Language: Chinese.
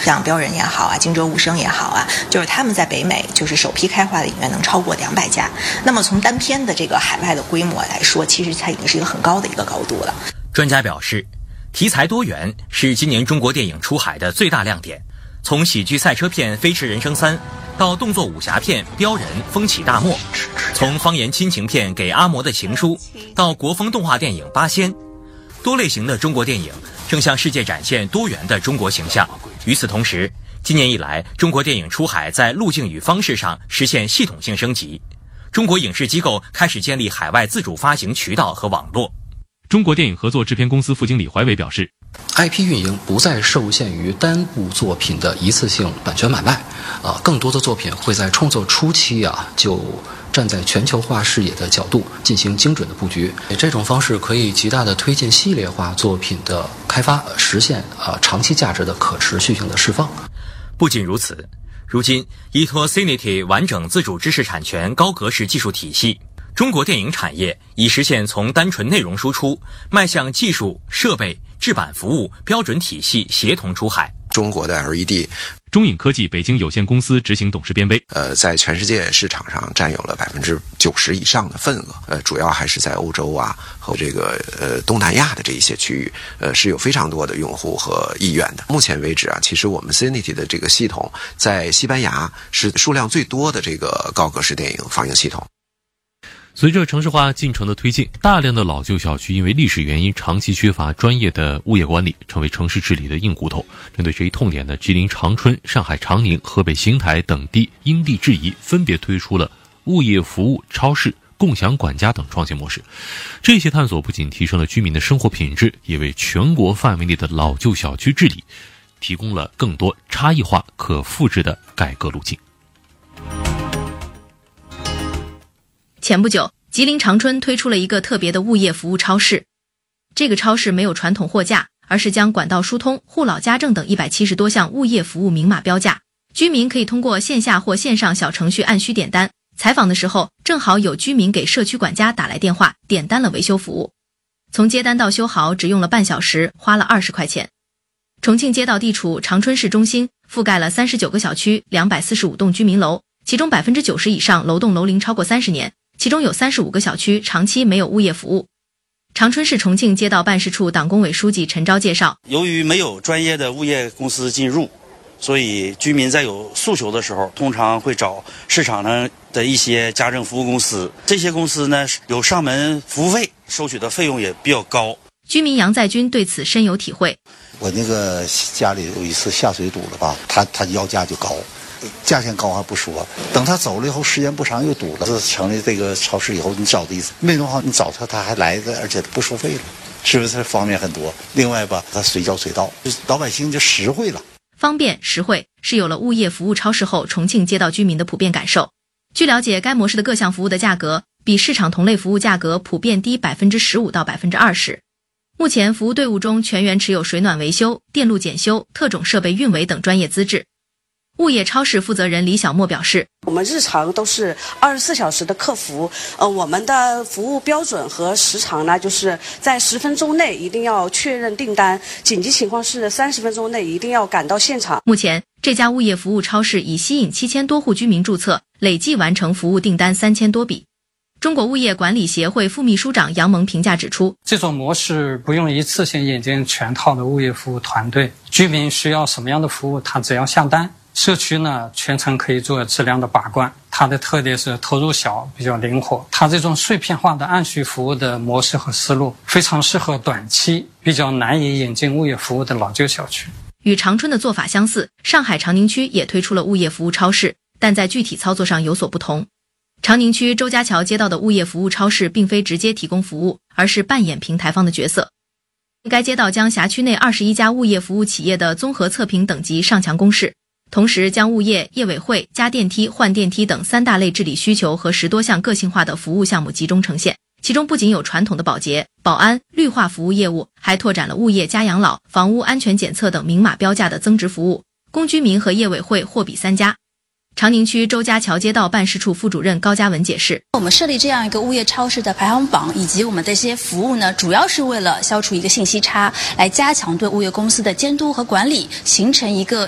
像标人也好啊，惊蛰无声也好啊，就是他们在北美就是首批开发的影院能超过200家。那么从单片的这个海外的规模来说，其实它已经是一个很高的一个高度了。 专家表示，题材多元是今年中国电影出海的最大亮点。从喜剧赛车片《飞驰人生3》到动作武侠片《标人风起大漠》，从方言亲情片《给阿嬷的情书》到国风动画电影《八仙》，多类型的中国电影正向世界展现多元的中国形象。与此同时，今年以来，中国电影出海在路径与方式上实现系统性升级，中国影视机构开始建立海外自主发行渠道和网络。 中国电影合作制片公司副经理怀伟表示 ，IP 运营不再受限于单部作品的一次性版权买卖，更多的作品会在创作初期就站在全球化视野的角度进行精准的布局。这种方式可以极大的推进系列化作品的开发，实现长期价值的可持续性的释放。 不仅如此，如今依托 Cinity 完整自主知识产权高格式技术体系，中国电影产业已实现从单纯内容输出迈向技术、设备、制版服务标准体系协同出海。 中国的 LED 中影科技北京有限公司执行董事边威， 在全世界市场上占有了90%以上的份额，主要还是在欧洲和这个东南亚的这一些区域，是有非常多的用户和意愿的。目前为止其实我们 Cinity 的这个系统在西班牙是数量最多的这个高格式电影放映系统。 随着城市化进程的推进，大量的老旧小区因为历史原因长期缺乏专业的物业管理，成为城市治理的硬骨头。针对这一痛点呢，吉林长春、上海长宁、河北邢台等地因地制宜，分别推出了物业服务超市、共享管家等创新模式。这些探索不仅提升了居民的生活品质，也为全国范围内的老旧小区治理提供了更多差异化、可复制的改革路径。 前不久，吉林长春推出了一个特别的物业服务超市。这个超市没有传统货架，而是将管道疏通、护老家政等170多项物业服务明码标价，居民可以通过线下或线上小程序按需点单。采访的时候，正好有居民给社区管家打来电话，点单了维修服务。从接单到修好只用了半小时，花了20块钱。重庆街道地处长春市中心，覆盖了39个小区、245栋居民楼，其中90%以上楼栋楼龄超过30年。其中有35个小区长期没有物业服务。长春市重庆街道办事处党工委书记陈钊介绍， 由于没有专业的物业公司进入，所以居民在有诉求的时候，通常会找市场上的一些家政服务公司。这些公司呢有上门服务费，收取的费用也比较高。 居民杨在军对此深有体会。 我那个家里有一次下水堵了吧，他要价就高。价钱高还不说，等他走了以后，时间不长又堵了。这成立这个超市以后，你找的意思没弄好，你找他还来的，而且不收费了，是不是方便很多？另外吧，他随叫随到，老百姓就实惠了。 方便实惠是有了物业服务超市后重庆街道居民的普遍感受。据了解，该模式的各项服务的价格比市场同类服务价格普遍低15%到20%。目前服务队伍中全员持有水暖维修、电路检修、特种设备运维等专业资质。物业超市负责人李小沫表示， 我们日常都是24小时的客服，我们的服务标准和时长呢，就是在10分钟内一定要确认订单，紧急情况是30分钟内一定要赶到现场。 目前这家物业服务超市已吸引7000多户居民注册，累计完成服务订单3000多笔。中国物业管理协会副秘书长杨蒙评价指出， 这种模式不用一次性引进全套的物业服务团队，居民需要什么样的服务，他只要下单。社区呢全程可以做质量的把关，它的特点是投入小，比较灵活。它这种碎片化的按需服务的模式和思路，非常适合短期比较难以引进物业服务的老旧小区。 与长春的做法相似，上海长宁区也推出了物业服务超市，但在具体操作上有所不同。长宁区周家桥街道的物业服务超市并非直接提供服务，而是扮演平台方的角色。该街道将辖区内21家物业服务企业的综合测评等级上墙公示，同时将物业、业委会、加电梯、换电梯等3大类治理需求和10多项个性化的服务项目集中呈现。其中不仅有传统的保洁、保安、绿化服务业务，还拓展了物业加养老、房屋安全检测等明码标价的增值服务，供居民和业委会货比三家。长宁区周家桥街道办事处副主任高嘉文解释， 我们设立这样一个物业超市的排行榜以及我们的这些服务呢，主要是为了消除一个信息差，来加强对物业公司的监督和管理，形成一个